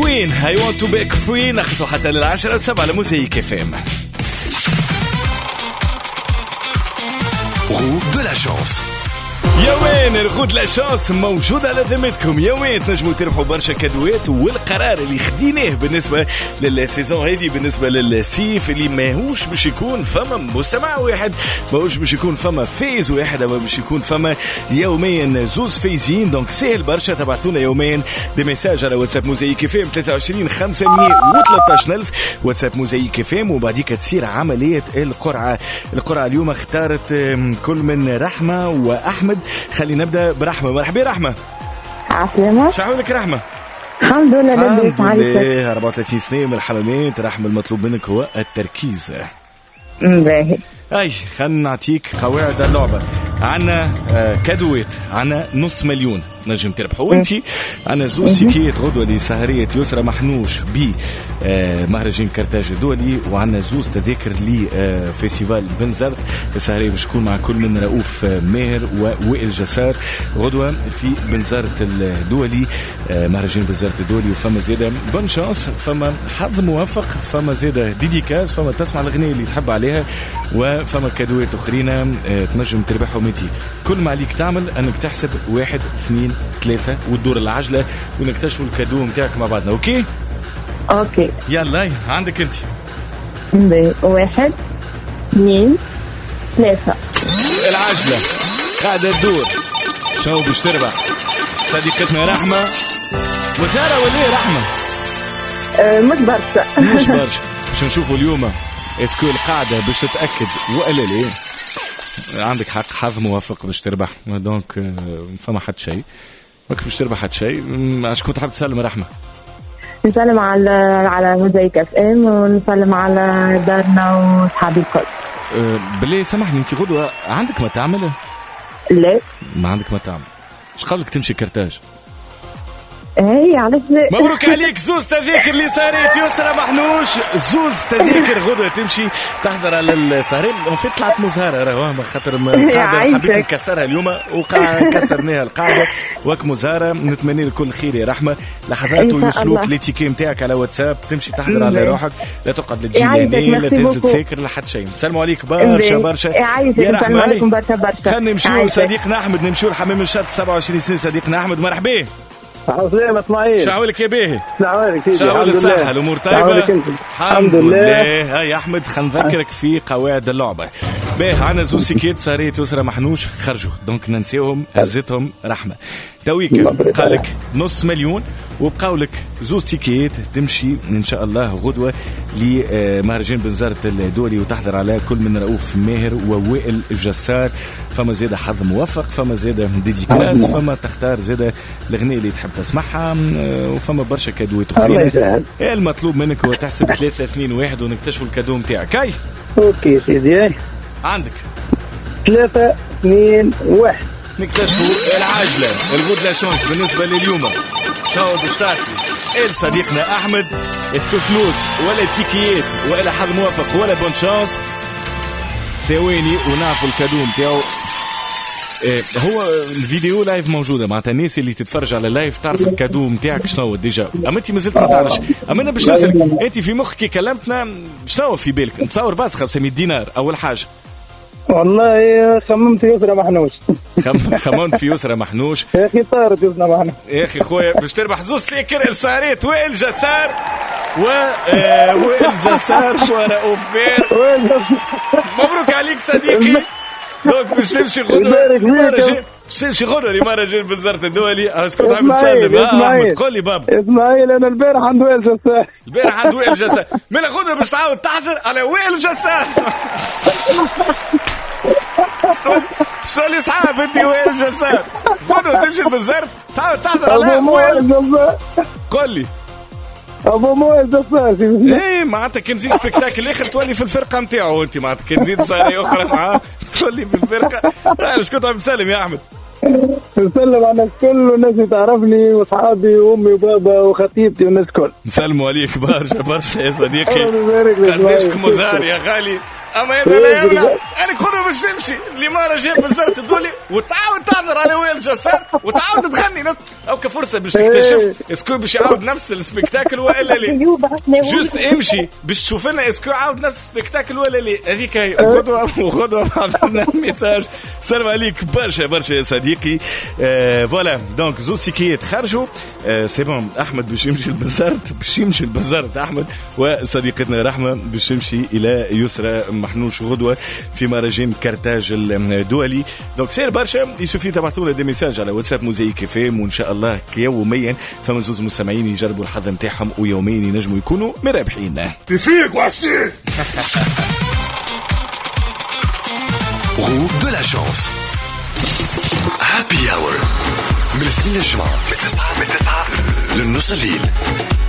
كوين I want to break free. ناخذوا حتى للعشرة 7 على موزايك اف ام. Roue de la chance. يومين الغود لا شانس موجود على ذمتكم. يومين تنجموا تربحوا برشا كادوات، والقرار اللي خديناه بالنسبه للسيزون هذه بالنسبه للسيف اللي ماهوش باش يكون فما مستمع واحد، ماهوش باش يكون فما فايز واحد، اما باش يكون فما يوميا زوز فايزين. دونك سهل برشا تبعثونا يوميا دي ميساج على واتساب موزايك اف ام 23 513000 واتساب موزايك اف ام، وبعديك تصير عمليه القرعه. اليوم اختارت كل من رحمه واحمد. خلينا نبدا برحمه. مرحبا رحمه. عسلامة. شعورك رحمه؟ الحمد لله. الحمد لله. 34 سنه من الحمامات. رحمه المطلوب منك هو التركيز. باهي. اي خلينا نعطيك قواعد اللعبه. عنا كادوات، عنا نص مليون نجم تربحوا وانتي. عنا زوز سيكيت غدوة لسهرية يسرى محنوش ب مهرجان كرتاج الدولي، وعنا زوز تذاكر لفيستيفال بنزرت السهرية باش تكون مع كل من رؤوف ماهر ووائل جسار غدوة في بنزرت الدولي، مهرجان بنزرت الدولي. وفما زيادة بون شانس، فما حظ موفق، فما زيادة ديديكاس، فما تسمع الأغنية اللي تحب عليها، وفما كادوات أخرين تنجم تربحهم انتي. كل ما عليك تعمل أنك تحسب 1 2 3 وتدور العجلة ونكتشفوا الكادو متاعك مع بعضنا. اوكي يلا عندك انت. 1 2 3 العجلة قاعدة تدور. شنو باش تربح؟ صديقتنا رحمة وزارة ولا رحمة؟ مش برشا. باش نشوفوا اليوم اسكو القاعدة باش تتأكد ولا لا. عندك حق، حظ موافق باش تربح. دونك فما حد شيء ماك باش تربح حد شيء. عشان كنت حاب تسلم رحمة. نسلم على موزايك اف ام، ونسلم على دارنا وصحابي الكل. بالله سامحني، انت غدوة عندك ما تعمل؟ لا ما عندك ما تعمل. ايش قبلك تمشي كرتاج؟ اي علاش لا. مبروك عليك. زوز تذاكر اللي صارت يسرى محنوش. زوز تذاكر غدوة تمشي تحضر على السهرين. في طلعت مزهرة راهو خاطر القاعدة حبيت نكسرها اليوم وكسرناها القاعدة وك مزهرة. نتمنى لك كل خير يا رحمة. لحظات ويوصلوك ليتيكي متاعك على واتساب، تمشي تحضر على روحك، لا تقعد لتجي لهنا لا تنزل تساكر لحد شيء. نسلموا عليك برشا يا رحمة. خلينا نمشيو صديقنا أحمد، نمشيو لحمام الشط 27 سنة. صديقنا أحمد مرحبا. عسلامة اسماعيل. شعورك يا باهي؟ شعورك سيدي؟ شعور الصحة، الأمور طيبة؟ الحمد لله. هاي أحمد خلينا نذكرك في قواعد اللعبة. باهي عنا زوز سيكيت سهرية يسرى محنوش خرجوا، دونك ننسيهم هزتهم رحمة. تويك قالك نص مليون، وبقاولك زوز تيكيت تمشي إن شاء الله غدوة لمهرجان بنزرت الدولي وتحضر على كل من رؤوف ماهر ووائل جسار. فما زيادة حظ موفق، فما زيادة ديديكاس، فما تختار زيادة الأغنية اللي تحب تسمعها، وفما برشا كادوات أخرين. المطلوب منك هو تحسب 3 2 1 ونكتشفوا الكادو متاعك. اوكي سيدي. عندك 3 2 1 نكتشفوا العاجلة. الغود لا شانس بالنسبة لليوم. شاو باش تعطي صديقنا أحمد اسكو فلوس ولا تيكيات ولا حظ موافق ولا بون شانس. ثواني ونعرفوا الكادو متاعو. هو الفيديو لايف موجودة معناتها الناس اللي تتفرج على اللايف تعرف الكادو متاعك شنو ديجا. أما أنت مازلت ما تعرفش. أما أنا باش نسألك أنت في مخك كي كلمتنا شنو في بالك؟ نتصور باس 500 دينار أول حاجة. والله خممت يسرى محنوش. خممت في يسرى محنوش. يا أخي طارت يسرى محنوش. يا أخي خويا باش تربح زوز سيكر السهرات وائل جسار وائل جسار ورؤوف ماهر. مبروك عليك صديقي. دونك باش تمشي غدوة. تمشي غدوة لمهرجان بنزرت الدولي. اسكت عم تسلم أحمد. قول لي بابا. اسماعيل أنا البارح عند وائل جسار. البارح عند وائل جسار. من غدوة باش تعاود تحضر على وائل جسار. شو اللي صحاب انت وائل جسار؟ غدوة تمشي بنزرت تعاود تحضر على وائل جسار. قول لي. ابو مويل جسار. ايه معناتها كي نزيد سبيكتاكل اخر تولي في الفرقه نتاعو. انت معناتها كي نزيد سهريه اخرى معاه تولي في الفرقه. انا شكون عم نسلم يا احمد؟ نسلم على كل الناس اللي تعرفني واصحابي وامي وبابا وخطيبتي والناس الكل. نسلموا عليك برشا يا صديقي. قديشك مزار يا غالي. اما اذا لا يمنع انا كله باش نمشي اللي ما جاب بزرت الدولي وتعاود تعذر على وائل جسار وتعاود تغني او كفرصه باش تكتشف اسكو باش يعاود نفس السبيكتاكل ولا لا. جوست امشي باش تشوف لنا اسكو عاود نفس السبيكتاكل ولا لا. هذيك هي غدوه بعثنا ميساج. سلام عليك برشا برشا يا صديقي. فوالا دونك زوج سيكيات خرجوا. سي بون احمد باش يمشي البزرت باش يمشي البزرت احمد وصديقتنا رحمه باش تمشي الى يسرى محنوش غدوه في مهرجان كرتاج الدولي. دونك سير برشا يسوفي تبعثوا لنا دي ميساج على واتساب موزايك اف ام وان شاء الله يوميا فما زوز مستمعين يجربوا الحظ نتاعهم ويوميا ينجموا يكونوا مرابحين. تفيق وعشير Groupe de la chance. Happy Hour من 2 للجمعة من 9 للنص الليل.